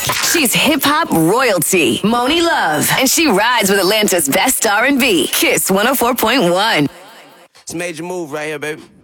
She's hip-hop royalty, Moni Love, and she rides with Atlanta's best R&B, Kiss 104.1. It's a major move right here, baby.